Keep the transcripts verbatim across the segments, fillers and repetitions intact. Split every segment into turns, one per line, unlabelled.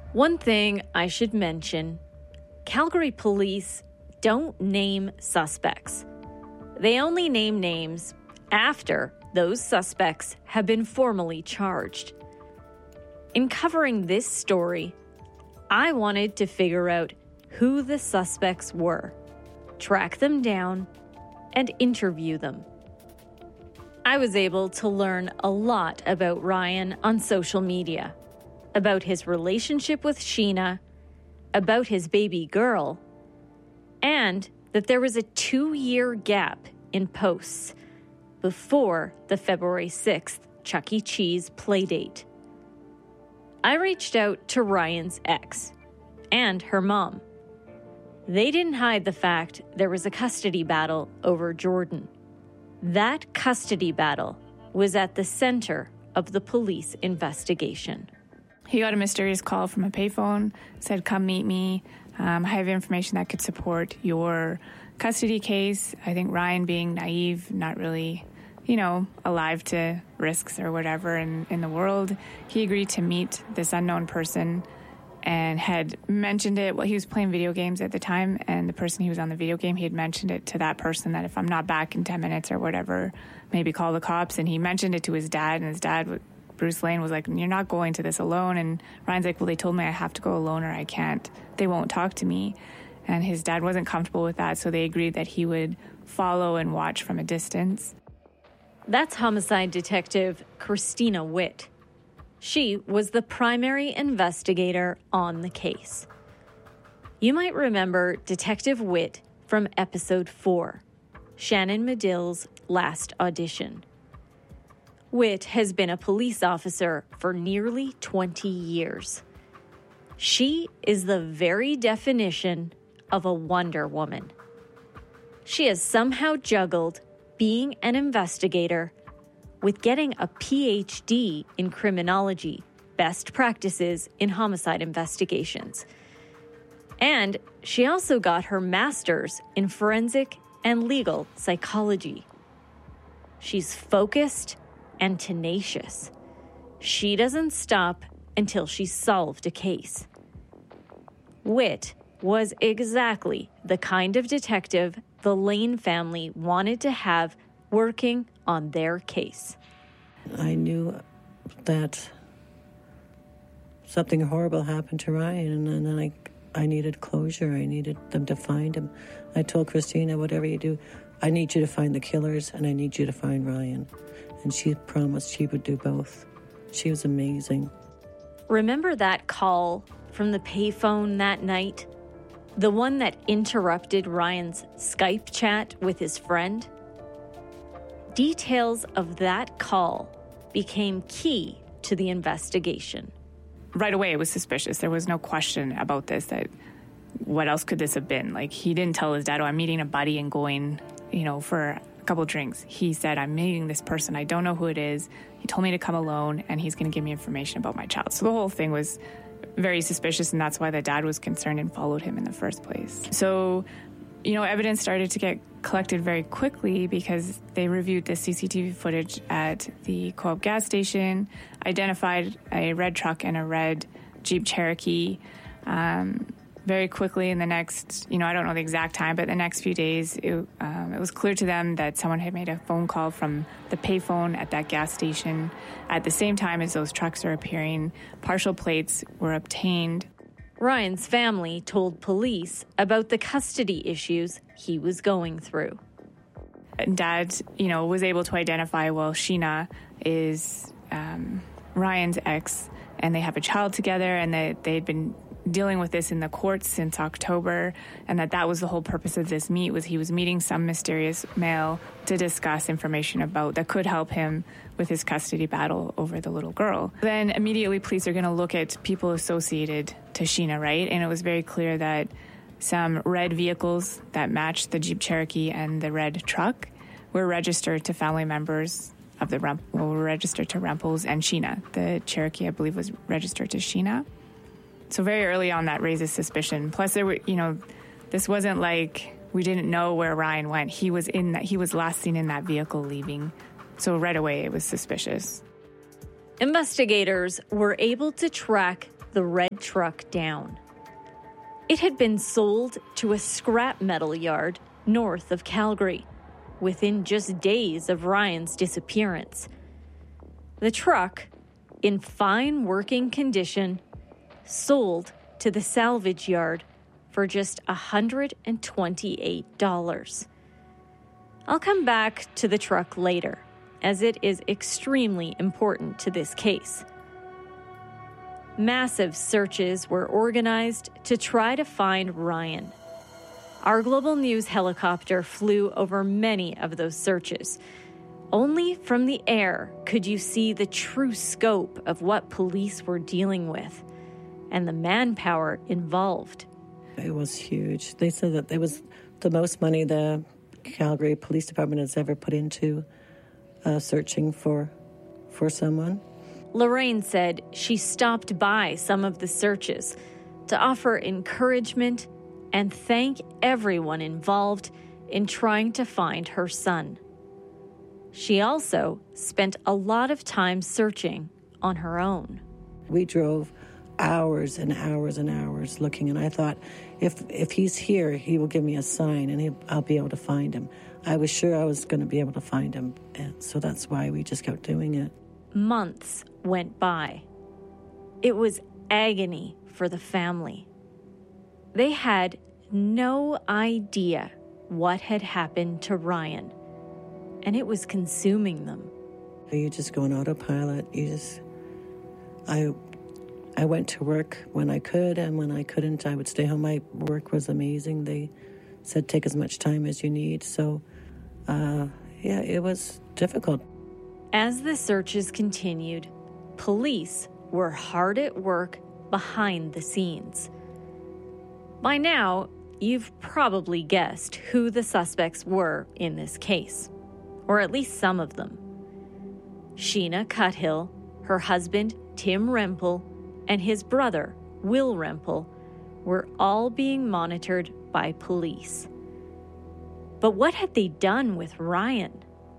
One thing I should mention, Calgary police don't name suspects. They only name names after those suspects have been formally charged. In covering this story, I wanted to figure out who the suspects were, track them down, and interview them. I was able to learn a lot about Ryan on social media, about his relationship with Sheena, about his baby girl, and that there was a two-year gap in posts before the February sixth Chuck E. Cheese playdate. I reached out to Ryan's ex and her mom. They didn't hide the fact there was a custody battle over Jordan. That custody battle was at the center of the police investigation.
He got a mysterious call from a payphone, said, come meet me. Um, I have information that could support your custody case. I think Ryan, being naive, not really, you know, alive to risks or whatever in, in the world, he agreed to meet this unknown person and had mentioned it. Well, he was playing video games at the time, and the person he was on the video game, he had mentioned it to that person that if I'm not back in ten minutes or whatever, maybe call the cops. And he mentioned it to his dad, and his dad, Bruce Lane, was like, you're not going to this alone. And Ryan's like, well, they told me I have to go alone or I can't. They won't talk to me. And his dad wasn't comfortable with that, so they agreed that he would follow and watch from a distance.
That's homicide detective Christina Witt. She was the primary investigator on the case. You might remember Detective Witt from episode four, Shannon Medill's last audition. Witt has been a police officer for nearly twenty years. She is the very definition of a Wonder Woman. She has somehow juggled being an investigator with getting a P H D in criminology, best practices in homicide investigations. And she also got her master's in forensic and legal psychology. She's focused and tenacious. She doesn't stop until she's solved a case. Witt was exactly the kind of detective the Lane family wanted to have working on their case.
I knew that something horrible happened to Ryan, and then I, I needed closure. I needed them to find him. I told Christina, whatever you do, I need you to find the killers, and I need you to find Ryan. And she promised she would do both. She was amazing.
Remember that call from the payphone that night? The one that interrupted Ryan's Skype chat with his friend? Details of that call became key to the investigation.
Right away, it was suspicious. There was no question about this, that what else could this have been? Like, he didn't tell his dad, oh, I'm meeting a buddy and going, you know, for a couple drinks. He said, I'm meeting this person. I don't know who it is. He told me to come alone, and he's going to give me information about my child. So the whole thing was very suspicious, and that's why the dad was concerned and followed him in the first place. So, you know, evidence started to get collected very quickly because they reviewed the C C T V footage at the Co-op gas station, identified a red truck and a red Jeep Cherokee um, very quickly in the next, you know, I don't know the exact time, but the next few days, it, um, it was clear to them that someone had made a phone call from the payphone at that gas station. At the same time as those trucks are appearing, partial plates were obtained.
Ryan's family told police about the custody issues he was going through.
Dad, you know, was able to identify, well, Sheena is um, Ryan's ex, and they have a child together, and that they'd been dealing with this in the courts since October, and that that was the whole purpose of this meet, was he was meeting some mysterious male to discuss information about that could help him with his custody battle over the little girl. Then immediately police are going to look at people associated to Sheena, right? And it was very clear that some red vehicles that matched the Jeep Cherokee and the red truck were registered to family members of the Rump- well, were registered to Rempels and Sheena. The Cherokee, I believe, was registered to Sheena. So very early on, that raises suspicion. Plus, there were, you know, this wasn't like we didn't know where Ryan went. He was in that. He was last seen in that vehicle leaving. So right away, it was suspicious.
Investigators were able to track the red truck down. It had been sold to a scrap metal yard north of Calgary, within just days of Ryan's disappearance. The truck, in fine working condition, sold to the salvage yard for just one hundred twenty-eight dollars. I'll come back to the truck later, as it is extremely important to this case. Massive searches were organized to try to find Ryan. Our Global News helicopter flew over many of those searches. Only from the air could you see the true scope of what police were dealing with and the manpower involved.
It was huge. They said that it was the most money the Calgary Police Department has ever put into uh, searching for for someone.
Lorraine said she stopped by some of the searches to offer encouragement and thank everyone involved in trying to find her son. She also spent a lot of time searching on her own.
We drove hours and hours and hours looking, and I thought, if if he's here, he will give me a sign, and he, I'll be able to find him. I was sure I was going to be able to find him, and so that's why we just kept doing it.
Months went by. It was agony for the family. They had no idea what had happened to Ryan, and it was consuming them.
You just go on autopilot. You just, I, I went to work when I could, and when I couldn't, I would stay home. My work was amazing. They said take as much time as you need. So, uh, yeah, it was difficult.
As the searches continued, police were hard at work behind the scenes. By now, you've probably guessed who the suspects were in this case, or at least some of them. Sheena Cuthill, her husband, Tim Rempel, and his brother, Will Rempel, were all being monitored by police. But what had they done with Ryan?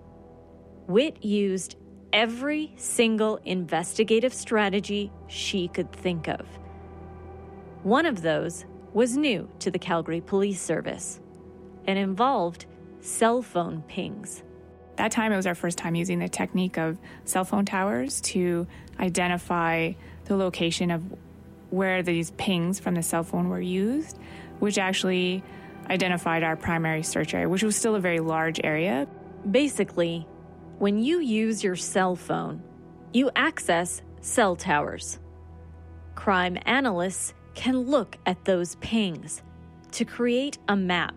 Whit used every single investigative strategy she could think of. One of those was new to the Calgary Police Service and involved cell phone pings.
That time, it was our first time using the technique of cell phone towers to identify the location of where these pings from the cell phone were used, which actually identified our primary search area, which was still a very large area.
Basically, when you use your cell phone, you access cell towers. Crime analysts can look at those pings to create a map.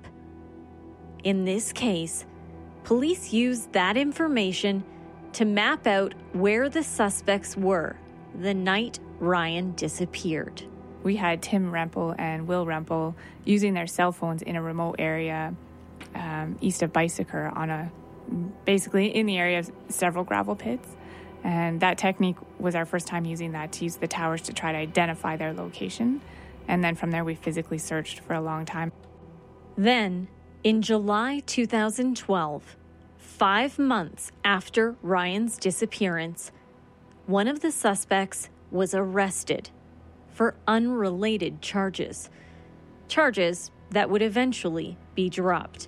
In this case, police used that information to map out where the suspects were the night Ryan disappeared.
We had Tim Rempel and Will Rempel using their cell phones in a remote area um, east of Bicycle on a basically in the area of several gravel pits. And that technique was our first time using that, to use the towers to try to identify their location. And then from there, we physically searched for a long time.
Then, in July two thousand twelve, five months after Ryan's disappearance, one of the suspects was arrested for unrelated charges. Charges that would eventually be dropped.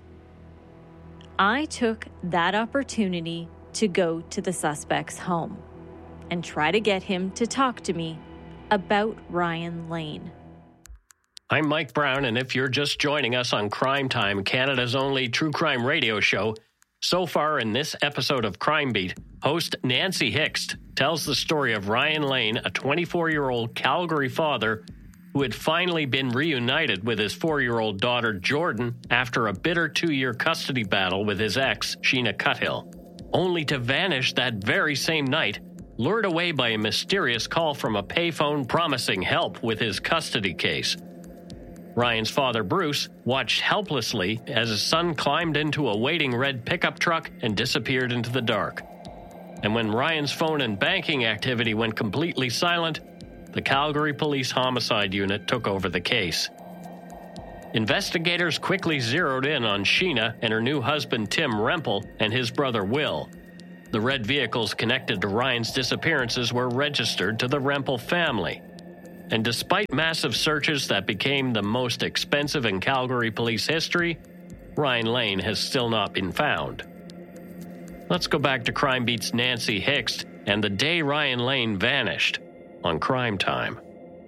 I took that opportunity to go to the suspect's home and try to get him to talk to me about Ryan Lane.
I'm Mike Brown, and if you're just joining us on Crime Time, Canada's only true crime radio show, so far in this episode of Crime Beat, host Nancy Hixt tells the story of Ryan Lane, a twenty-four-year-old Calgary father who had finally been reunited with his four-year-old daughter, Jordan, after a bitter two-year custody battle with his ex, Sheena Cuthill, only to vanish that very same night, lured away by a mysterious call from a payphone promising help with his custody case. Ryan's father, Bruce, watched helplessly as his son climbed into a waiting red pickup truck and disappeared into the dark. And when Ryan's phone and banking activity went completely silent, the Calgary Police Homicide Unit took over the case. Investigators quickly zeroed in on Sheena and her new husband, Tim Rempel, and his brother, Will. The red vehicles connected to Ryan's disappearances were registered to the Rempel family. And despite massive searches that became the most expensive in Calgary police history, Ryan Lane has still not been found. Let's go back to Crime Beat's Nancy Hixt and the day Ryan Lane vanished on Crime Time.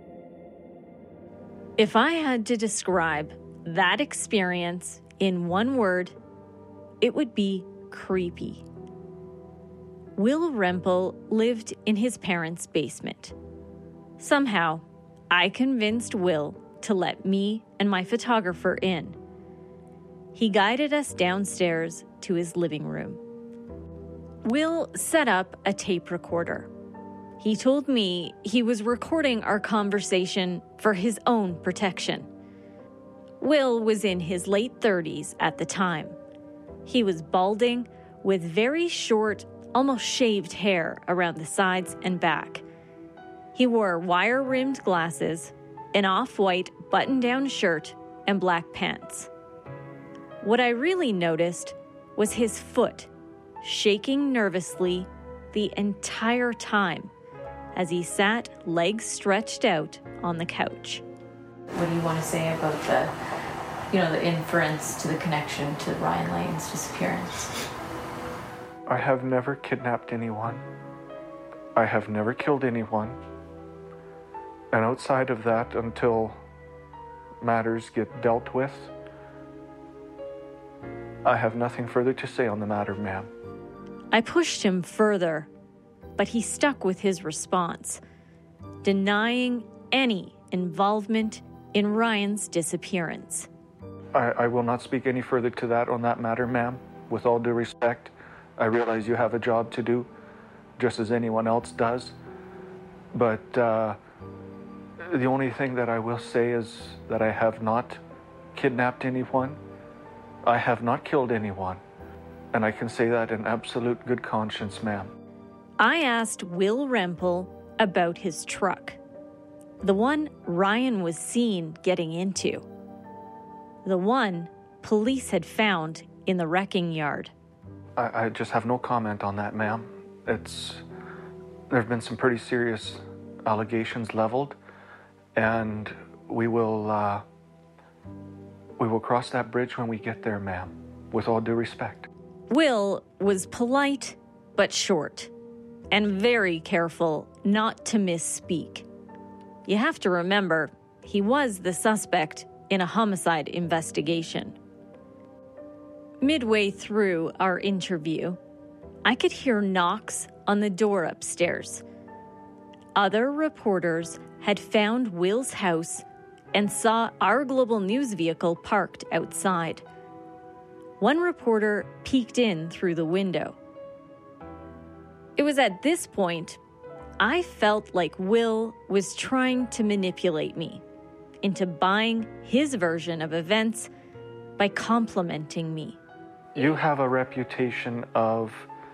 If I had to describe that experience in one word, it would be creepy. Will Rempel lived in his parents' basement. Somehow, I convinced Will to let me and my photographer in. He guided us downstairs to his living room. Will set up a tape recorder. He told me he was recording our conversation for his own protection. Will was in his late thirties at the time. He was balding with very short, almost shaved hair around the sides and back. He wore wire-rimmed glasses, an off-white button-down shirt, and black pants. What I really noticed was his foot shaking nervously the entire time as he sat legs stretched out on the couch.
What do you want to say about the, you know, the inference to the connection to Ryan Lane's disappearance?
I have never kidnapped anyone. I have never killed anyone. And outside of that, until matters get dealt with, I have nothing further to say on the matter, ma'am.
I pushed him further, but he stuck with his response, denying any involvement in Ryan's disappearance.
I, I will not speak any further to that on that matter, ma'am. With all due respect, I realize you have a job to do, just as anyone else does. But uh, the only thing that I will say is that I have not kidnapped anyone. I have not killed anyone. And I can say that in absolute good conscience, ma'am.
I asked Will Rempel about his truck, the one Ryan was seen getting into, the one police had found in the wrecking yard.
I, I just have no comment on that, ma'am. It's, there have been some pretty serious allegations leveled, and we will, uh, we will cross that bridge when we get there, ma'am, with all due respect.
Will was polite but short, and very careful not to misspeak. You have to remember, he was the suspect in a homicide investigation. Midway through our interview, I could hear knocks on the door upstairs. Other reporters had found Will's house and saw our Global News vehicle parked outside. One reporter peeked in through the window. It was at this point I felt like Will was trying to manipulate me into buying his version of events by complimenting me.
You have a reputation of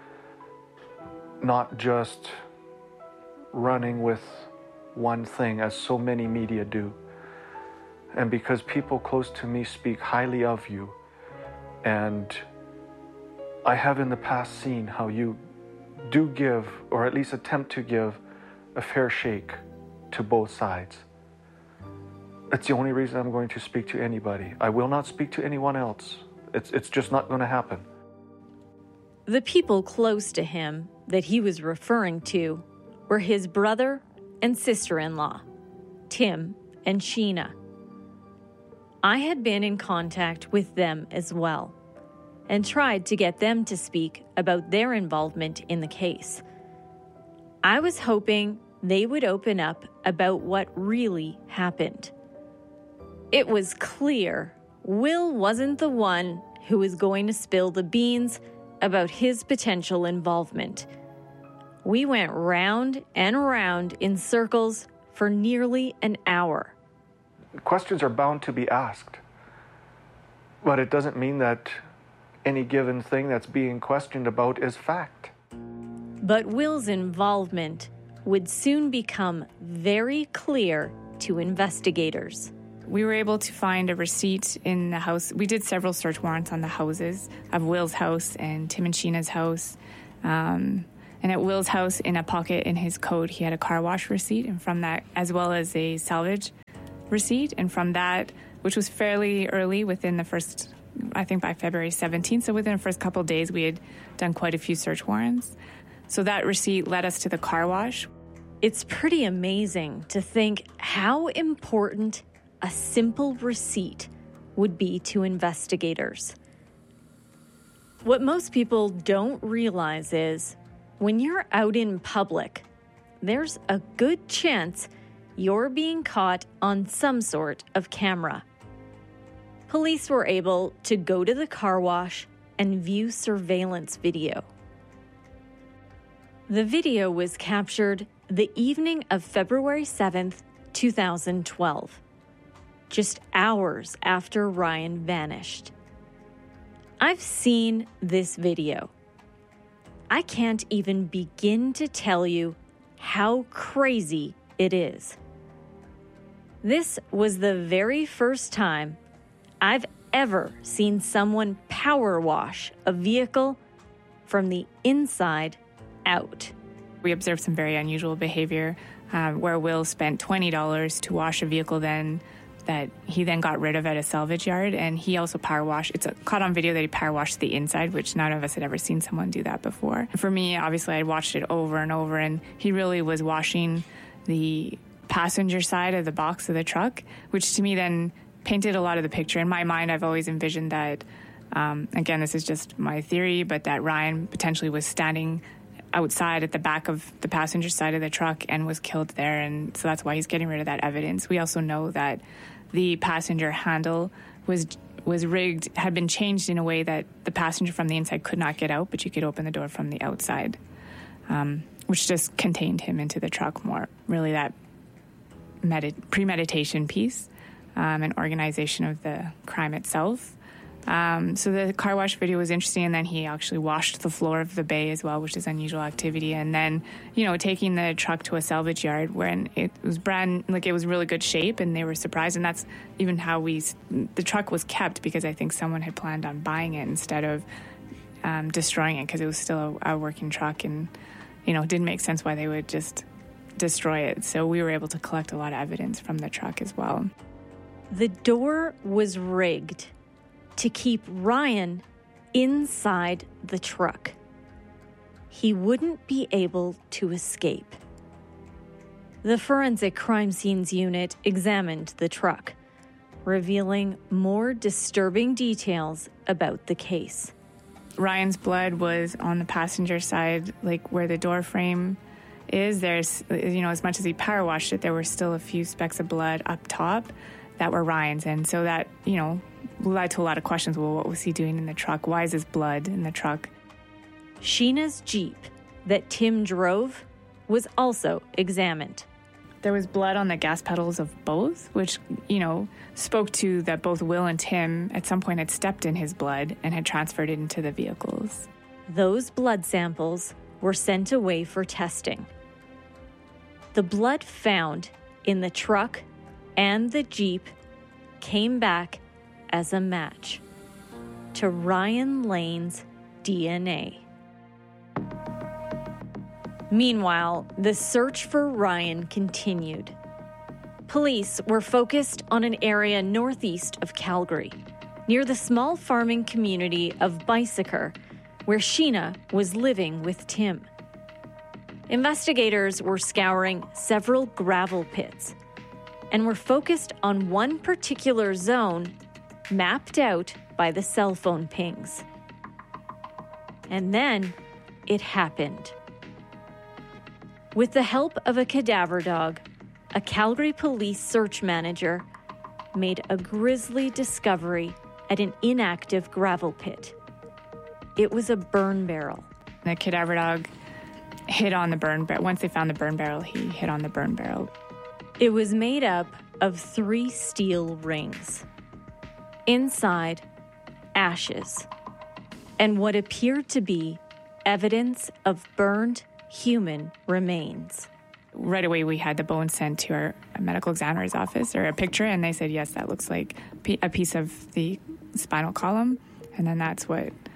not just running with one thing, as so many media do. And because people close to me speak highly of you, and I have in the past seen how you do give, or at least attempt to give, a fair shake to both sides. It's the only reason I'm going to speak to anybody. I will not speak to anyone else. It's, it's just not going to happen.
The people close to him that he was referring to were his brother and sister-in-law, Tim and Sheena. I had been in contact with them as well and tried to get them to speak about their involvement in the case. I was hoping they would open up about what really happened. It was clear Will wasn't the one who was going to spill the beans about his potential involvement. We went round and round in circles for nearly an hour.
Questions are bound to be asked, but it doesn't mean that any given thing that's being questioned about is fact.
But Will's involvement would soon become very clear to investigators.
We were able to find a receipt in the house. We did several search warrants on the houses of Will's house and Tim and Sheena's house. Um, And at Will's house, in a pocket in his coat, he had a car wash receipt, and from that, as well as a salvage receipt. And from that, which was fairly early, within the first, I think by February seventeenth, so within the first couple of days, we had done quite a few search warrants. So that receipt led us to the car wash.
It's pretty amazing to think how important a simple receipt would be to investigators. What most people don't realize is when you're out in public, there's a good chance you're being caught on some sort of camera. Police were able to go to the car wash and view surveillance video. The video was captured the evening of February seventh, two thousand twelve, just hours after Ryan vanished. I've seen this video. I can't even begin to tell you how crazy it is. This was the very first time I've ever seen someone power wash a vehicle from the inside out.
We observed some very unusual behavior uh, where Will spent twenty dollars to wash a vehicle then that he then got rid of at a salvage yard, and he also power washed. It's a, caught on video that he power washed the inside, which none of us had ever seen someone do that before. For me, obviously, I'd watched it over and over, and he really was washing the passenger side of the box of the truck, which to me then painted a lot of the picture. In my mind, I've always envisioned that, um, again, this is just my theory, but that Ryan potentially was standing outside at the back of the passenger side of the truck and was killed there, and so that's why he's getting rid of that evidence. We also know that the passenger handle was was rigged, had been changed in a way that the passenger from the inside could not get out, but you could open the door from the outside, um, which just contained him into the truck more. Really that medit- premeditation piece um, and organization of the crime itself. Um, so the car wash video was interesting, and then he actually washed the floor of the bay as well, which is unusual activity. And then, you know, taking the truck to a salvage yard when it was brand, like it was really good shape, and they were surprised. And that's even how we, the truck was kept, because I think someone had planned on buying it instead of um, destroying it, because it was still a, a working truck, and, you know, it didn't make sense why they would just destroy it. So we were able to collect a lot of evidence from the truck as well.
The door was rigged to keep Ryan inside the truck. He wouldn't be able to escape. The Forensic Crime Scenes Unit examined the truck, revealing more disturbing details about the case.
Ryan's blood was on the passenger side, like where the door frame is. There's, you know, as much as he power washed it, there were still a few specks of blood up top that were Ryan's. And so that, you know, led to a lot of questions. Well, what was he doing in the truck? Why is his blood in the truck?
Sheena's Jeep that Tim drove was also examined.
There was blood on the gas pedals of both, which, you know, spoke to that both Will and Tim at some point had stepped in his blood and had transferred it into the vehicles.
Those blood samples were sent away for testing. The blood found in the truck and the Jeep came back as a match to Ryan Lane's D N A. Meanwhile, the search for Ryan continued. Police were focused on an area northeast of Calgary, near the small farming community of Bicyker, where Sheena was living with Tim. Investigators were scouring several gravel pits and were focused on one particular zone mapped out by the cell phone pings. And then it happened. With the help of a cadaver dog, a Calgary police search manager made a grisly discovery at an inactive gravel pit. It was a burn barrel.
The cadaver dog hit on the burn barrel. Once they found the burn barrel, he hit on the burn barrel.
It was made up of three steel rings. Inside, ashes, and what appeared to be evidence of burned human remains.
Right away, we had the bone sent to our medical examiner's office, or a picture, and they said, yes, that looks like a piece of the spinal column. And then that's what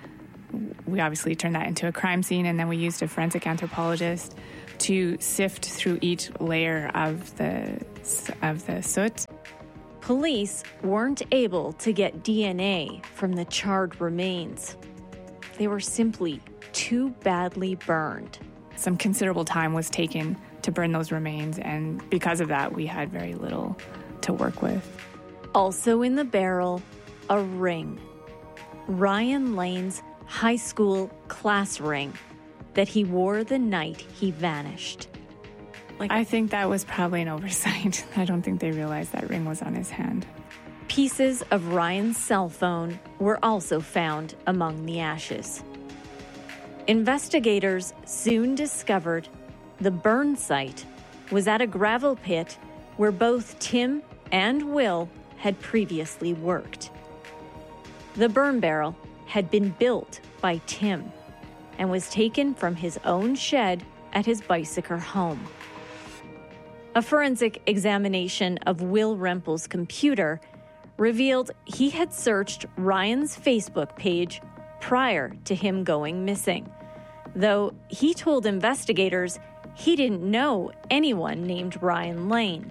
we obviously turned that into a crime scene, and then we used a forensic anthropologist to sift through each layer of the of the soot.
Police weren't able to get D N A from the charred remains. They were simply too badly burned.
Some considerable time was taken to burn those remains, and because of that, we had very little to work with.
Also in the barrel, a ring. Ryan Lane's high school class ring that he wore the night he vanished.
Like, I think that was probably an oversight. I don't think they realized that ring was on his hand.
Pieces of Ryan's cell phone were also found among the ashes. Investigators soon discovered the burn site was at a gravel pit where both Tim and Will had previously worked. The burn barrel had been built by Tim and was taken from his own shed at his Bicycle home. A forensic examination of Will Rempel's computer revealed he had searched Ryan's Facebook page prior to him going missing, though he told investigators he didn't know anyone named Ryan Lane.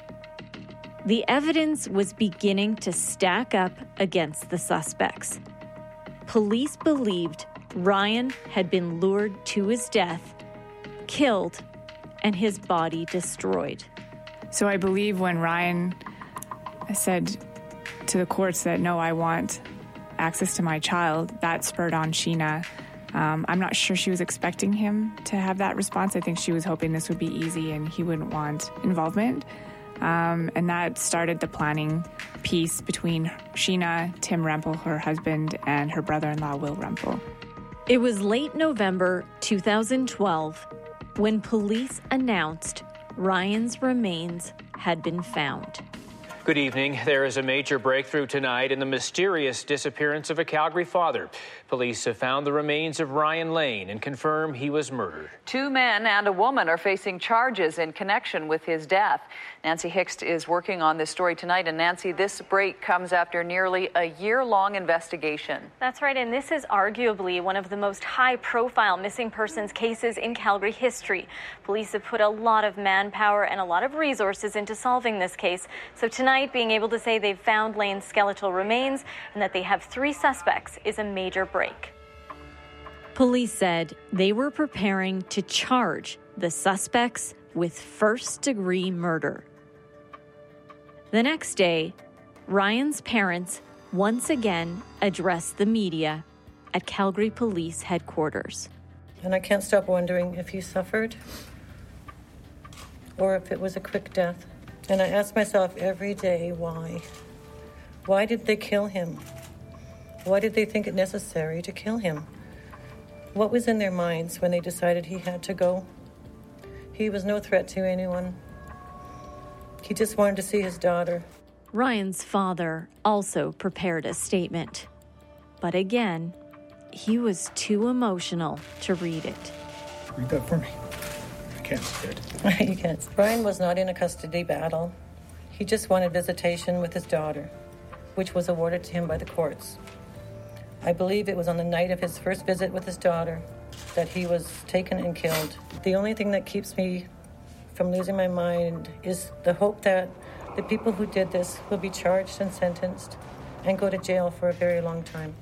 The evidence was beginning to stack up against the suspects. Police believed Ryan had been lured to his death, killed, and his body destroyed.
So I believe when Ryan said to the courts that, no, I want access to my child, that spurred on Sheena. Um, I'm not sure she was expecting him to have that response. I think she was hoping this would be easy and he wouldn't want involvement. Um, and that started the planning piece between Sheena, Tim Rempel, her husband, and her brother-in-law, Will Rempel.
It was late November two thousand twelve when police announced Ryan's remains had been found.
Good evening. There is a major breakthrough tonight in the mysterious disappearance of a Calgary father. Police have found the remains of Ryan Lane and confirm he was murdered.
Two men and a woman are facing charges in connection with his death. Nancy Hixt is working on this story tonight. And Nancy, this break comes after nearly a year-long investigation.
That's right, and this is arguably one of the most high-profile missing persons cases in Calgary history. Police have put a lot of manpower and a lot of resources into solving this case. So tonight, being able to say they've found Lane's skeletal remains and that they have three suspects is a major break.
Police said they were preparing to charge the suspects with first-degree murder. The next day, Ryan's parents once again addressed the media at Calgary Police Headquarters.
And I can't stop wondering if he suffered or if it was a quick death. And I ask myself every day, why? Why did they kill him? Why did they think it necessary to kill him? What was in their minds when they decided he had to go? He was no threat to anyone. He just wanted to see his daughter.
Ryan's father also prepared a statement. But again, he was too emotional to read it.
Read that for me. I can't see it.
You can't. Ryan was not in a custody battle. He just wanted visitation with his daughter, which was awarded to him by the courts. I believe it was on the night of his first visit with his daughter that he was taken and killed. The only thing that keeps me from losing my mind is the hope that the people who did this will be charged and sentenced and go to jail for a very long time.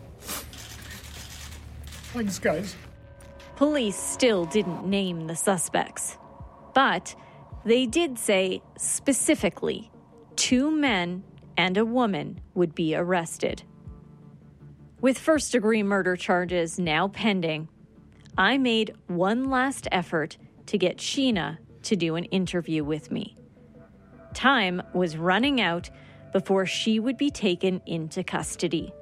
Thanks, guys.
Police still didn't name the suspects, but they did say specifically two men and a woman would be arrested. With first-degree murder charges now pending, I made one last effort to get Sheena to do an interview with me. Time was running out before she would be taken into custody.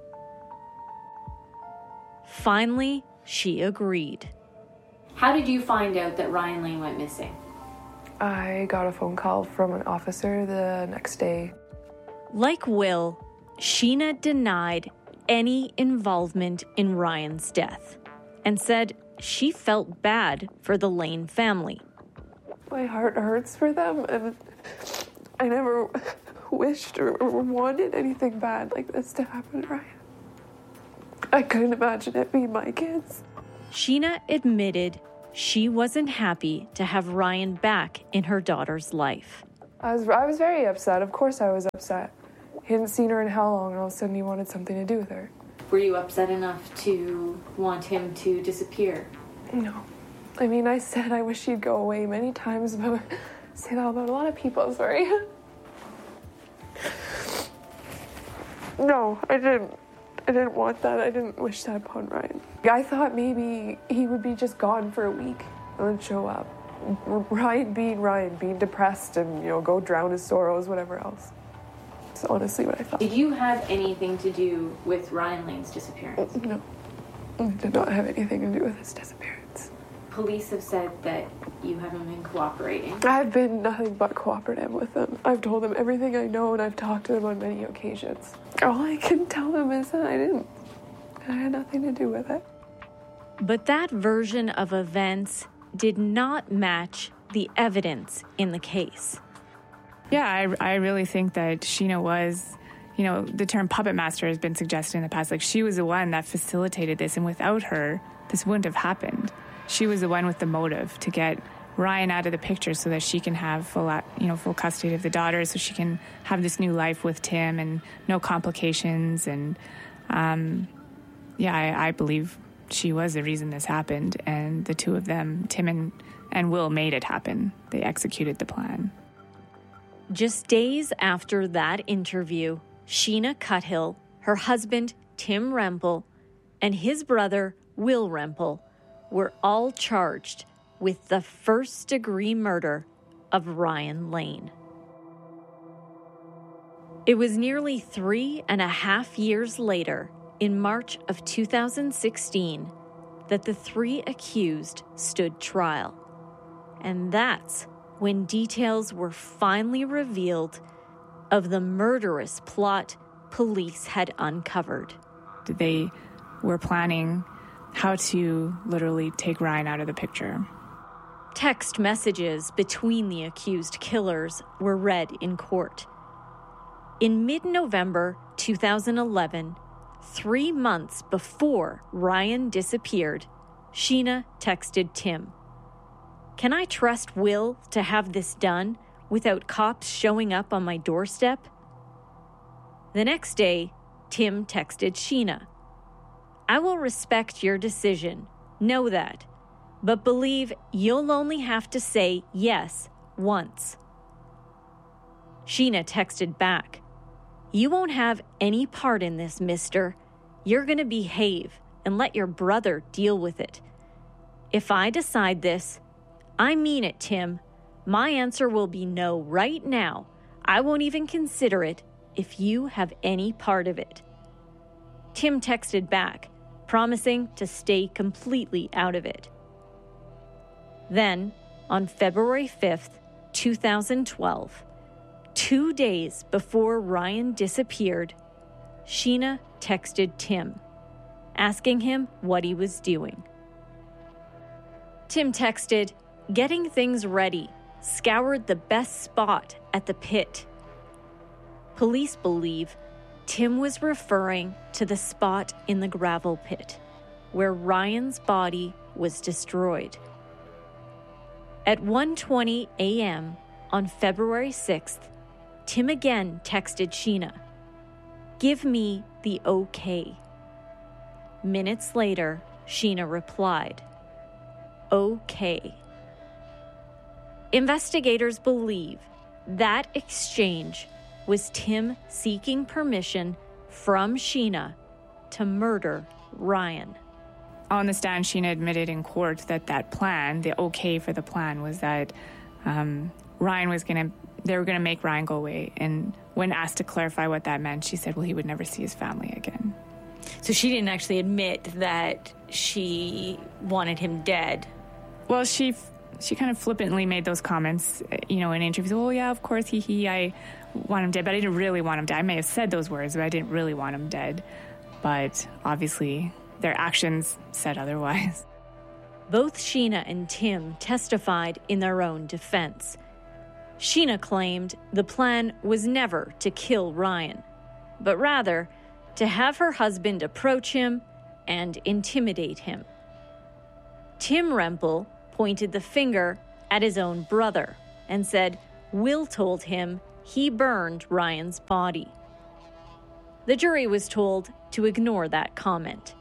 Finally, she agreed.
How did you find out that Ryan Lane went missing?
I got a phone call from an officer the next day.
Like Will, Sheena denied any involvement in Ryan's death and said she felt bad for the Lane family.
My heart hurts for them, and I never wished or wanted anything bad like this to happen to Ryan. I couldn't imagine it being my kids.
Sheena admitted she wasn't happy to have Ryan back in her daughter's life.
I was, I was very upset. Of course I was upset. He hadn't seen her in how long, and all of a sudden he wanted something to do with her.
Were you upset enough to want him to disappear?
No. I mean, I said I wish he'd go away many times, but I say that about a lot of people, sorry. No, I didn't. I didn't want that. I didn't wish that upon Ryan. I thought maybe he would be just gone for a week and then show up. Ryan being Ryan, being depressed and, you know, go drown his sorrows, whatever else. That's honestly what I thought.
Did you have anything to do with Ryan Lane's disappearance?
No. I did not have anything to do with his disappearance.
Police have said that you haven't been cooperating.
I've been nothing but cooperative with them. I've told them everything I know, and I've talked to them on many occasions. All I can tell them is that I didn't. I had nothing to do with it.
But that version of events did not match the evidence in the case.
Yeah, I, I really think that Sheena was, you know, the term puppet master has been suggested in the past. Like, she was the one that facilitated this, and without her, this wouldn't have happened. She was the one with the motive to get Ryan out of the picture so that she can have full, you know, full custody of the daughter, so she can have this new life with Tim and no complications. And um, yeah, I, I believe she was the reason this happened. And the two of them, Tim and, and Will, made it happen. They executed the plan.
Just days after that interview, Sheena Cuthill, her husband, Tim Rempel, and his brother, Will Rempel, were all charged with the first-degree murder of Ryan Lane. It was nearly three and a half years later, in March of two thousand sixteen, that the three accused stood trial. And that's when details were finally revealed of the murderous plot police had uncovered.
They were planning how to literally take Ryan out of the picture.
Text messages between the accused killers were read in court. In mid-November two thousand eleven, three months before Ryan disappeared, Sheena texted Tim, "Can I trust Will to have this done without cops showing up on my doorstep?" The next day, Tim texted Sheena, "I will respect your decision, know that, but believe you'll only have to say yes once." Sheena texted back, "You won't have any part in this, mister. You're going to behave and let your brother deal with it. If I decide this, I mean it, Tim. My answer will be no right now. I won't even consider it if you have any part of it." Tim texted back, promising to stay completely out of it. Then, on February fifth, two thousand twelve, two days before Ryan disappeared, Sheena texted Tim, asking him what he was doing. Tim texted, "Getting things ready, scoured the best spot at the pit." Police believe Tim was referring to the spot in the gravel pit where Ryan's body was destroyed. At one twenty a.m. on February sixth, Tim again texted Sheena, "Give me the okay." Minutes later, Sheena replied, "Okay." Investigators believe that exchange was Tim seeking permission from Sheena to murder Ryan.
On the stand, Sheena admitted in court that that plan, the okay for the plan, was that um, Ryan was going to, they were going to make Ryan go away. And when asked to clarify what that meant, she said, well, he would never see his family again.
So she didn't actually admit that she wanted him dead.
Well, she she kind of flippantly made those comments, you know, in interviews. Oh, yeah, of course, he, he, I want him dead, but I didn't really want him dead. I may have said those words, but I didn't really want him dead. But obviously, their actions said otherwise.
Both Sheena and Tim testified in their own defense. Sheena claimed the plan was never to kill Ryan, but rather to have her husband approach him and intimidate him. Tim Rempel pointed the finger at his own brother and said Will told him he burned Ryan's body. The jury was told to ignore that comment.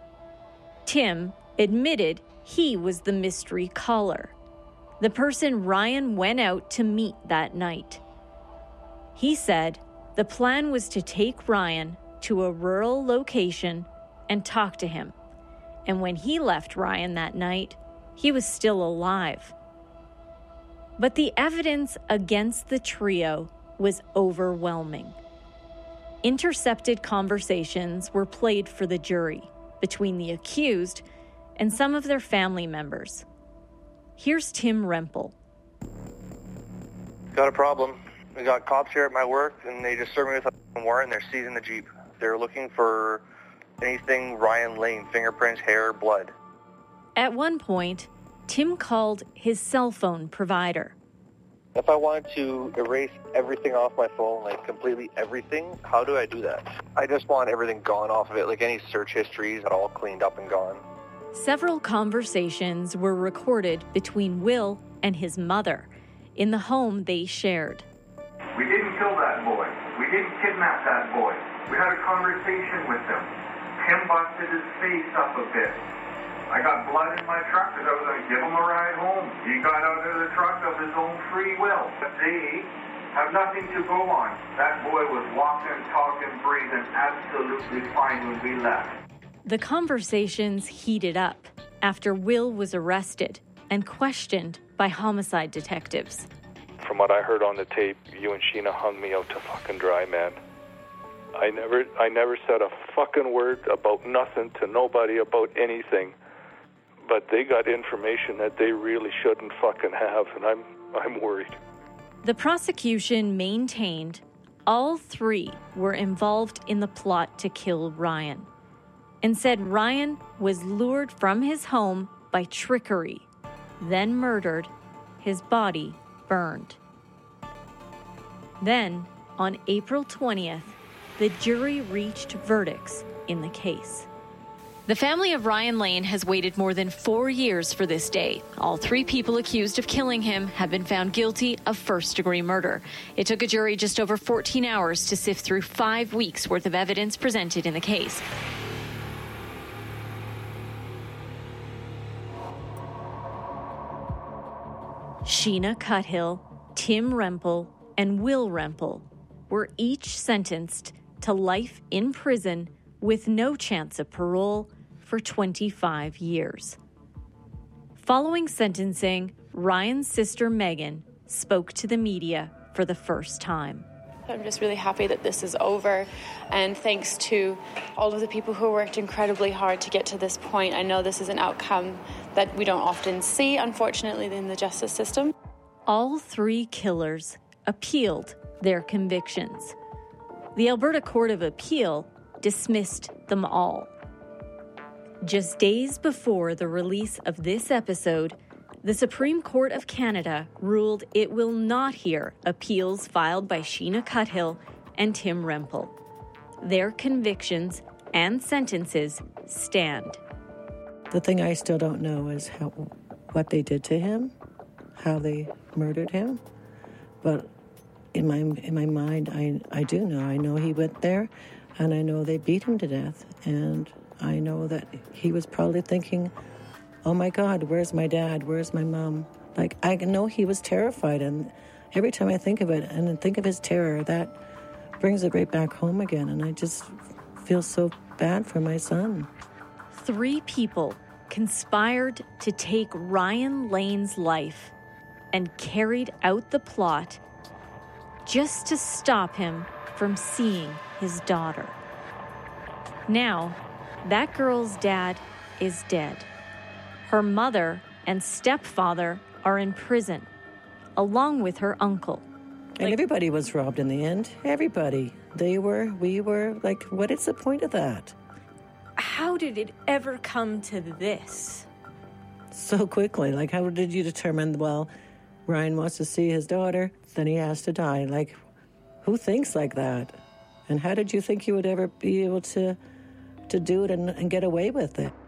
Tim admitted he was the mystery caller, the person Ryan went out to meet that night. He said the plan was to take Ryan to a rural location and talk to him, and when he left Ryan that night, he was still alive. But the evidence against the trio was overwhelming. Intercepted conversations were played for the jury between the accused and some of their family members. Here's Tim Rempel.
Got a problem. We got cops here at my work, and they just served me with a warrant, and they're seizing the Jeep. They're looking for anything Ryan Lane, fingerprints, hair, blood.
At one point, Tim called his cell phone provider.
If I wanted to erase everything off my phone, like completely everything, how do I do that? I just want everything gone off of it, like any search histories, all cleaned up and gone.
Several conversations were recorded between Will and his mother in the home they shared.
We didn't kill that boy. We didn't kidnap that boy. We had a conversation with him. Tim busted his face up a bit. I got blood in my truck because I was going to give him a ride home. He got out of the truck of his own free will. But they have nothing to go on. That boy was walking, talking, breathing absolutely fine when we left.
The conversations heated up after Will was arrested and questioned by homicide detectives.
From what I heard on the tape, you and Sheena hung me out to fucking dry, man. I never I never said a fucking word about nothing to nobody about anything. But they got information that they really shouldn't fucking have, and I'm I'm worried.
The prosecution maintained all three were involved in the plot to kill Ryan and said Ryan was lured from his home by trickery, then murdered, his body burned. Then, on April twentieth, the jury reached verdicts in the case. The family of Ryan Lane has waited more than four years for this day. All three people accused of killing him have been found guilty of first-degree murder. It took a jury just over fourteen hours to sift through five weeks' worth of evidence presented in the case. Sheena Cuthill, Tim Rempel, and Will Rempel were each sentenced to life in prison with no chance of parole for twenty-five years. Following sentencing, Ryan's sister Megan spoke to the media for the first time.
I'm just really happy that this is over, and thanks to all of the people who worked incredibly hard to get to this point. I know this is an outcome that we don't often see, unfortunately, in the justice system.
All three killers appealed their convictions. The Alberta Court of Appeal dismissed them all. Just days before the release of this episode, the Supreme Court of Canada ruled it will not hear appeals filed by Sheena Cuthill and Tim Rempel. Their convictions and sentences stand.
The thing I still don't know is how, what they did to him, how they murdered him. But in my in my mind, I I do know. I know he went there, and I know they beat him to death. And I know that he was probably thinking, oh my God, where's my dad? Where's my mom? Like, I know he was terrified. And every time I think of it and think of his terror, that brings it right back home again. And I just feel so bad for my son.
Three people conspired to take Ryan Lane's life and carried out the plot just to stop him from seeing his daughter. Now, that girl's dad is dead. Her mother and stepfather are in prison, along with her uncle.
And like, everybody was robbed in the end. Everybody. They were, we were. Like, what is the point of that?
How did it ever come to this?
So quickly. Like, how did you determine, well, Ryan wants to see his daughter, then he has to die? Like, who thinks like that? And how did you think you would ever be able to to do it and, and get away with it.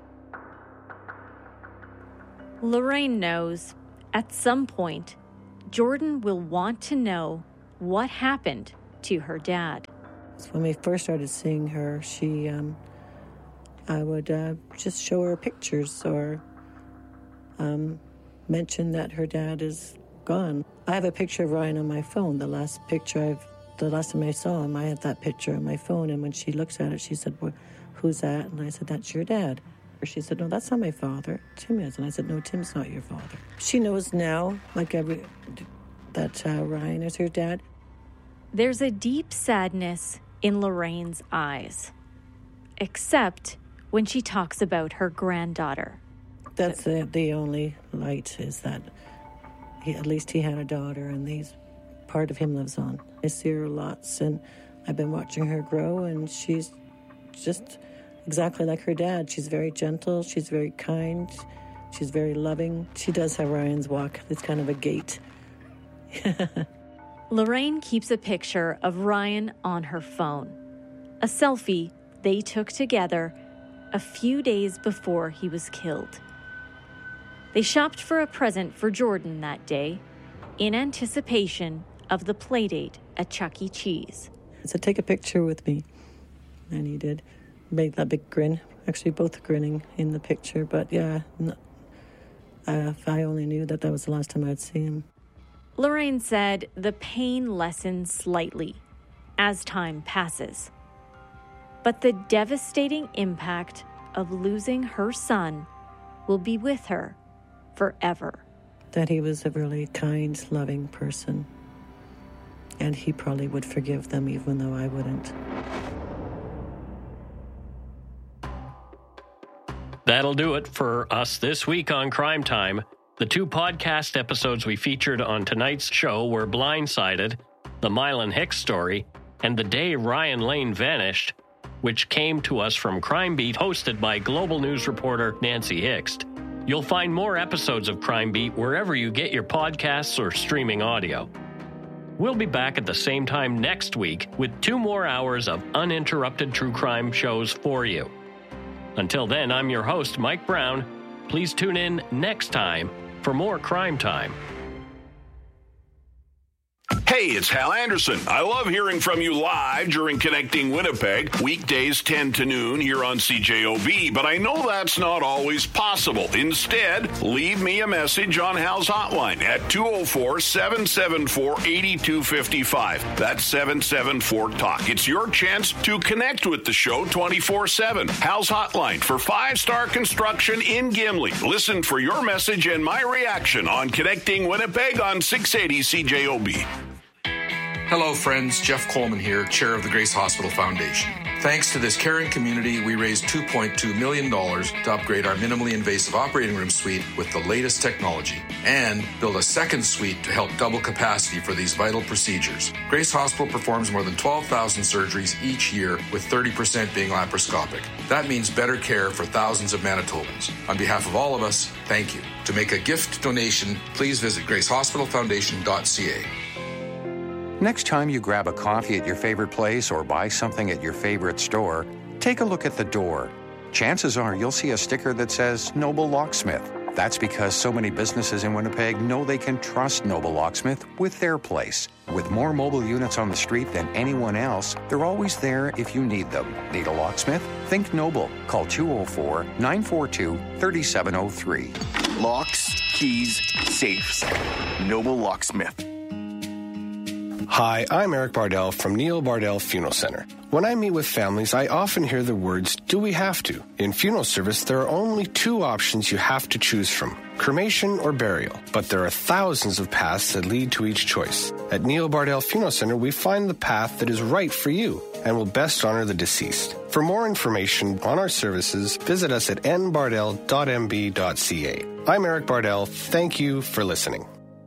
Lorraine knows at some point, Jordan will want to know what happened to her dad.
When we first started seeing her, she, um, I would uh, just show her pictures or um, mention that her dad is gone. I have a picture of Ryan on my phone. The last picture I've, the last time I saw him, I had that picture on my phone. And when she looks at it, she said, well, "Who's that?" And I said, "That's your dad." Or she said, "No, that's not my father. Tim is." And I said, "No, Tim's not your father." She knows now, like every, that uh, Ryan is her dad.
There's a deep sadness in Lorraine's eyes, except when she talks about her granddaughter.
That's the, the only light, is that he, at least he had a daughter, and these part of him lives on. I see her lots, and I've been watching her grow, and she's just exactly like her dad. She's very gentle, she's very kind, she's very loving. She does have Ryan's walk. It's kind of a gait.
Lorraine keeps a picture of Ryan on her phone, a selfie they took together a few days before he was killed. They shopped for a present for Jordan that day in anticipation of the playdate at Chuck E. Cheese.
I said, "Take a picture with me." And he did. Made that big grin. Actually, both grinning in the picture. But yeah, no, uh, if I only knew that that was the last time I'd see him.
Lorraine said the pain lessens slightly as time passes. But the devastating impact of losing her son will be with her forever.
That he was a really kind, loving person. And he probably would forgive them even though I wouldn't.
That'll do it for us this week on Crime Time. The two podcast episodes we featured on tonight's show were Blindsided, the Mylan Hicks story, and The Day Ryan Lane Vanished, which came to us from Crime Beat, hosted by Global News reporter Nancy Hixt. You'll find more episodes of Crime Beat wherever you get your podcasts or streaming audio. We'll be back at the same time next week with two more hours of uninterrupted true crime shows for you. Until then, I'm your host, Mike Brown. Please tune in next time for more Crime Time.
Hey, it's Hal Anderson. I love hearing from you live during Connecting Winnipeg, weekdays ten to noon here on C J O B, but I know that's not always possible. Instead, leave me a message on Hal's hotline at two oh four, seven seven four, eight two five five. That's seven seven four talk. It's your chance to connect with the show twenty-four seven. Hal's hotline for five-star construction in Gimli. Listen for your message and my reaction on Connecting Winnipeg on six eighty C J O B.
Hello, friends. Jeff Coleman here, chair of the Grace Hospital Foundation. Thanks to this caring community, we raised two point two million dollars to upgrade our minimally invasive operating room suite with the latest technology and build a second suite to help double capacity for these vital procedures. Grace Hospital performs more than twelve thousand surgeries each year, with thirty percent being laparoscopic. That means better care for thousands of Manitobans. On behalf of all of us, thank you. To make a gift donation, please visit grace hospital foundation dot c a.
Next time you grab a coffee at your favorite place or buy something at your favorite store, take a look at the door. Chances are you'll see a sticker that says Noble Locksmith. That's because so many businesses in Winnipeg know they can trust Noble Locksmith with their place. With more mobile units on the street than anyone else, they're always there if you need them. Need a locksmith? Think Noble. Call two oh four, nine four two, three seven oh three.
Locks, keys, safes. Noble Locksmith.
Hi, I'm Eric Bardell from Neil Bardell Funeral Center. When I meet with families, I often hear the words, "Do we have to?" In funeral service, there are only two options you have to choose from, cremation or burial. But there are thousands of paths that lead to each choice. At Neil Bardell Funeral Center, we find the path that is right for you and will best honor the deceased. For more information on our services, visit us at n bardell dot m b dot c a. I'm Eric Bardell. Thank you for listening.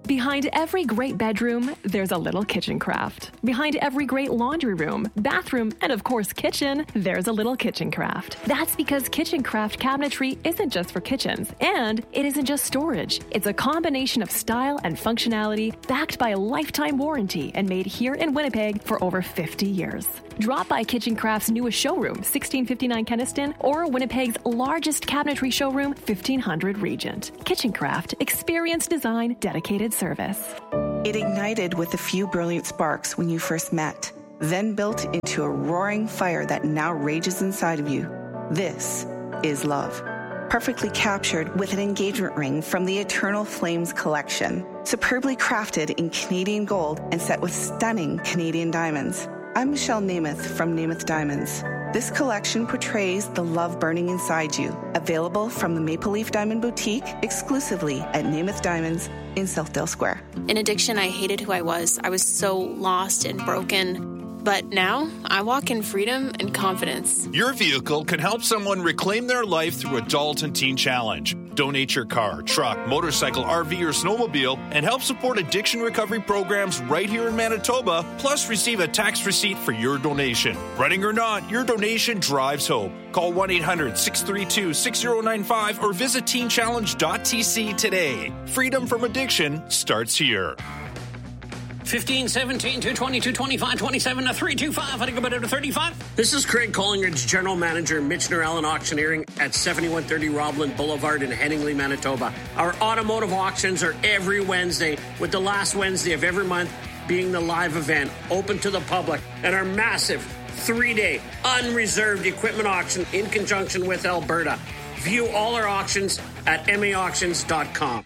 Behind every great bedroom, there's a little kitchen craft. Behind every great laundry room, bathroom, and of course kitchen, there's a little kitchen craft. That's because Kitchen Craft cabinetry isn't just for kitchens, and it isn't just storage. It's a combination of style and functionality backed by a lifetime warranty and made here in Winnipeg for over fifty years. Drop by Kitchen Craft's newest showroom, sixteen fifty-nine Kenniston, or Winnipeg's largest cabinetry showroom, fifteen hundred Regent. Kitchen Craft, experience design, dedicated service.
It ignited with a few brilliant sparks when you first met, then built into a roaring fire that now rages inside of you. This is love. Perfectly captured with an engagement ring from the Eternal Flames collection, superbly crafted in Canadian gold and set with stunning Canadian diamonds. I'm Michelle Namath from Namath Diamonds. This collection portrays the love burning inside you. Available from the Maple Leaf Diamond Boutique exclusively at Namath Diamonds in Southdale Square.
In addiction, I hated who I was. I was so lost and broken. But now, I walk in freedom and confidence.
Your vehicle can help someone reclaim their life through Adult and Teen Challenge. Donate your car, truck, motorcycle, R V, or snowmobile and help support addiction recovery programs right here in Manitoba, plus receive a tax receipt for your donation. Running or not, your donation drives hope. Call one eight hundred six three two six zero nine five or visit teen challenge dot t c today. Freedom from addiction starts here.
fifteen, seventeen, two twenty, two twenty-five, twenty-seven, to three two five. I think about it to thirty-five. This is Craig Collingridge, General Manager, Michener Allen Auctioneering at seventy-one thirty Robland Boulevard in Headingley, Manitoba. Our automotive auctions are every Wednesday, with the last Wednesday of every month being the live event, open to the public, and our massive three-day unreserved equipment auction in conjunction with Alberta. View all our auctions at m a auctions dot com.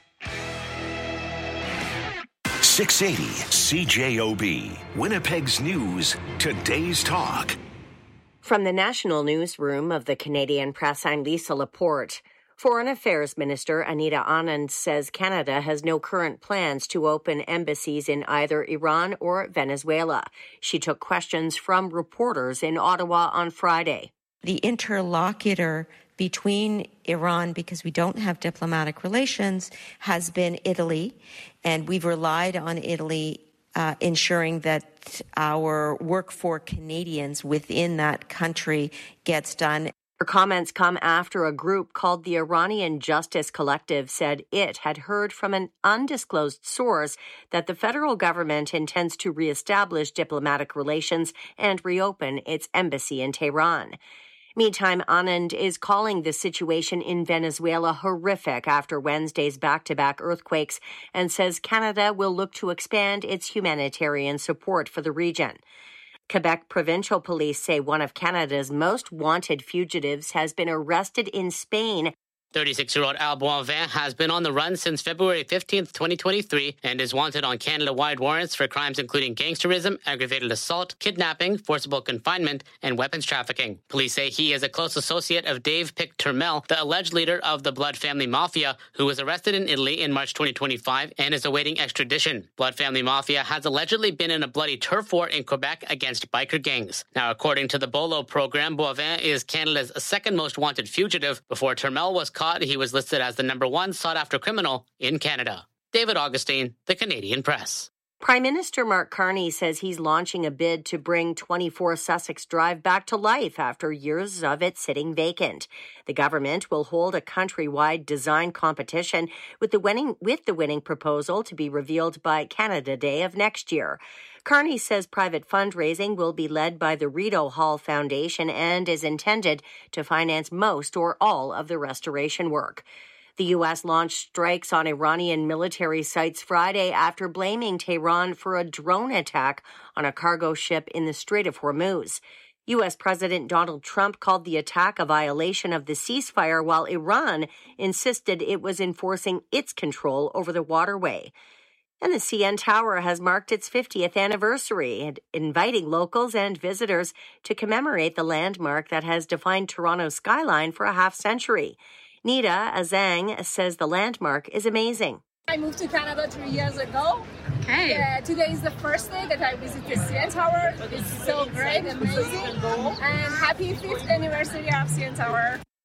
six eighty C J O B, Winnipeg's News, today's talk.
From the National Newsroom of the Canadian Press, I'm Lisa Laporte. Foreign Affairs Minister Anita Anand says Canada has no current plans to open embassies in either Iran or Venezuela. She took questions from reporters in Ottawa on Friday.
The interlocutor between Iran, because we don't have diplomatic relations, has been Italy, and we've relied on Italy uh, ensuring that our work for Canadians within that country gets done.
Her comments come after a group called the Iranian Justice Collective said it had heard from an undisclosed source that the federal government intends to reestablish diplomatic relations and reopen its embassy in Tehran. Meantime, Anand is calling the situation in Venezuela horrific after Wednesday's back-to-back earthquakes and says Canada will look to expand its humanitarian support for the region. Quebec provincial police say one of Canada's most wanted fugitives has been arrested in Spain.
thirty-six-year-old Al Boivin has been on the run since February fifteenth, twenty twenty-three, and is wanted on Canada-wide warrants for crimes including gangsterism, aggravated assault, kidnapping, forcible confinement, and weapons trafficking. Police say he is a close associate of Dave Pick Turmel, the alleged leader of the Blood Family Mafia, who was arrested in Italy in March twenty twenty-five and is awaiting extradition. Blood Family Mafia has allegedly been in a bloody turf war in Quebec against biker gangs. Now, according to the BOLO program, Boivin is Canada's second most wanted fugitive. Before Turmel was caught, he was listed as the number one sought-after criminal in Canada. David Augustine, The Canadian Press.
Prime Minister Mark Carney says he's launching a bid to bring twenty-four Sussex Drive back to life after years of it sitting vacant. The government will hold a countrywide design competition with the winning with the winning proposal to be revealed by Canada Day of next year. Carney says private fundraising will be led by the Rideau Hall Foundation and is intended to finance most or all of the restoration work. The U S launched strikes on Iranian military sites Friday after blaming Tehran for a drone attack on a cargo ship in the Strait of Hormuz. U S President Donald Trump called the attack a violation of the ceasefire, while Iran insisted it was enforcing its control over the waterway. And the C N Tower has marked its fiftieth anniversary, inviting locals and visitors to commemorate the landmark that has defined Toronto's skyline for a half century. Nita Azang says the landmark is amazing.
I moved to Canada three years ago. Okay. Yeah, today is the first day that I visit the C N Tower. It's so great, amazing. And happy fifth anniversary of C N Tower.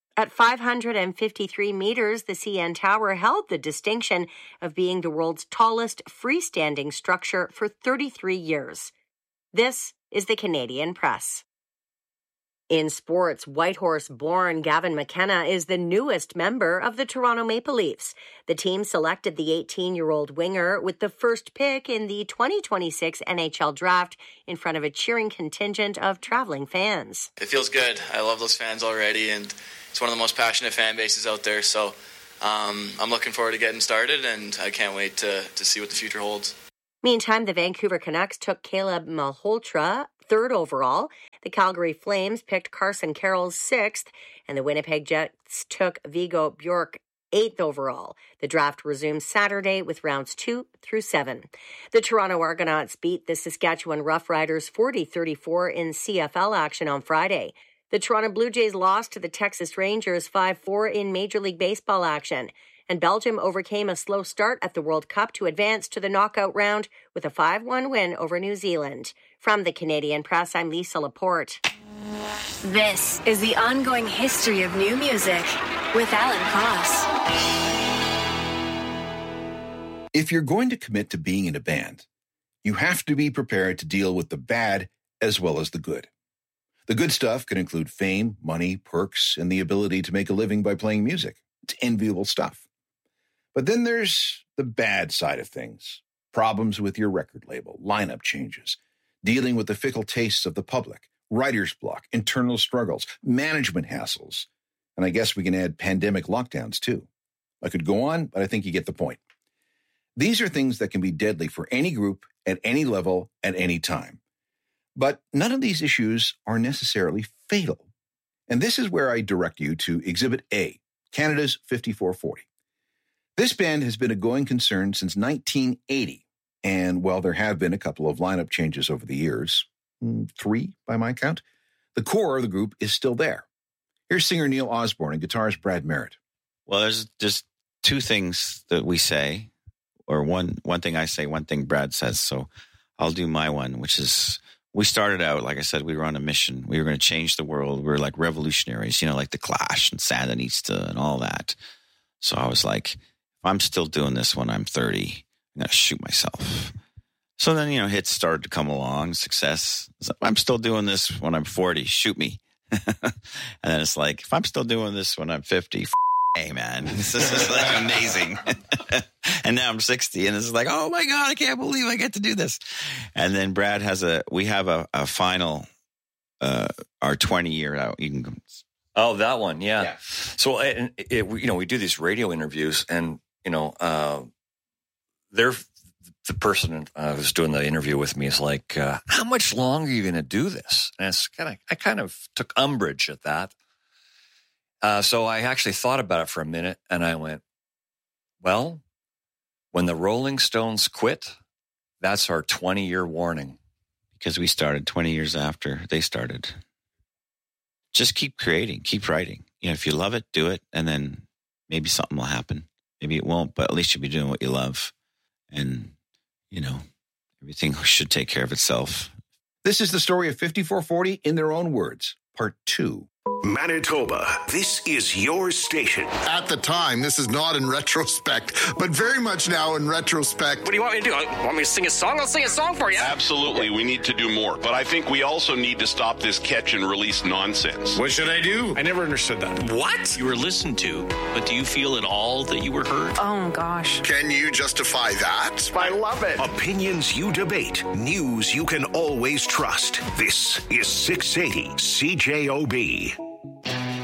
At five hundred fifty-three meters, the C N Tower held the distinction of being the world's tallest freestanding structure for thirty-three years. This is the Canadian Press. In sports, Whitehorse-born Gavin McKenna is the newest member of the Toronto Maple Leafs. The team selected the eighteen-year-old winger with the first pick in the twenty twenty-six N H L draft in front of a cheering contingent of traveling fans.
It feels good. I love those fans already, and it's one of the most passionate fan bases out there. So um, I'm looking forward to getting started, and I can't wait to, to see what the future holds.
Meantime, the Vancouver Canucks took Caleb Malhotra third overall. The Calgary Flames picked Carson Carroll sixth, and the Winnipeg Jets took Vigo Bjork eighth overall. The draft resumes Saturday with rounds two through seven. The Toronto Argonauts beat the Saskatchewan Roughriders forty thirty-four in C F L action on Friday. The Toronto Blue Jays lost to the Texas Rangers five four in Major League Baseball action. And Belgium overcame a slow start at the World Cup to advance to the knockout round with a five one win over New Zealand. From the Canadian Press, I'm Lisa Laporte.
This is the ongoing history of new music with Alan Cross.
If you're going to commit to being in a band, you have to be prepared to deal with the bad as well as the good. The good stuff can include fame, money, perks, and the ability to make a living by playing music. It's enviable stuff. But then there's the bad side of things. Problems with your record label, lineup changes, dealing with the fickle tastes of the public, writer's block, internal struggles, management hassles. And I guess we can add pandemic lockdowns too. I could go on, but I think you get the point. These are things that can be deadly for any group at any level at any time. But none of these issues are necessarily fatal. And this is where I direct you to Exhibit A, Canada's fifty-four forty. This band has been a going concern since nineteen eighty, and while there have been a couple of lineup changes over the years, three by my count, the core of the group is still there. Here's singer Neil Osborne and guitarist Brad Merritt.
Well, there's just two things that we say, or one one thing I say, one thing Brad says, so I'll do my one, which is, we started out, like I said, we were on a mission. We were going to change the world. We were like revolutionaries, you know, like The Clash and Sandinista and all that. So I was like, if I'm still doing this when I'm thirty, I'm going to shoot myself. So then, you know, hits started to come along, success. Like, I'm still doing this when I'm forty, shoot me. And then it's like, if I'm still doing this when I'm fifty, f- hey, man, this is like amazing. And now I'm sixty, and it's like, oh my God, I can't believe I get to do this. And then Brad has a, we have a, a final, uh, our twenty year out. You can.
Oh, that one. Yeah.
yeah.
So, and it, you know, we do these radio interviews, and, you know, uh, they're, the person uh, who's doing the interview with me is like, uh, how much longer are you going to do this? And it's kind of, I kind of took umbrage at that. Uh, so I actually thought about it for a minute, and I went, well, when the Rolling Stones quit, that's our twenty year warning.
Because we started twenty years after they started. Just keep creating, keep writing. You know, if you love it, do it. And then maybe something will happen. Maybe it won't, but at least you'll be doing what you love. And, you know, everything should take care of itself.
This is the story of fifty-four forty in their own words, part two.
Manitoba, this is your station.
At the time, this is not in retrospect, but very much now in retrospect.
What do you want me to do? You want me to sing a song? I'll sing a song for you.
Absolutely, we need to do more. But I think we also need to stop this catch and release nonsense.
What should I do?
I never understood that.
What?
You were listened to, but do you feel at all that you were heard?
Oh, gosh.
Can you justify that?
I love it.
Opinions you debate, news you can always trust. This is six eighty C J O B.